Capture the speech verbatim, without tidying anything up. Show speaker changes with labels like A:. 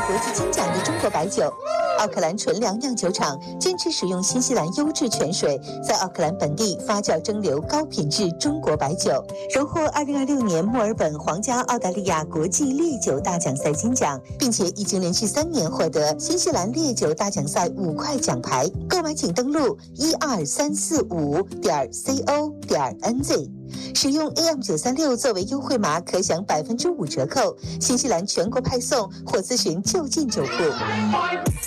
A: 国际金奖的中国白酒。奥克兰纯粮酿酒厂坚持使用新西兰优质泉水，在奥克兰本地发酵蒸馏高品质中国白酒，荣获二零二六年墨尔本皇家澳大利亚国际烈酒大奖赛金奖，并且已经连续三年获得新西兰烈酒大奖赛五块奖牌。购买请登录一二三四五点 co 点 nz。使用 A M 九三六作为优惠码，可享百分之五折扣。新西兰全国派送或咨询就近酒铺。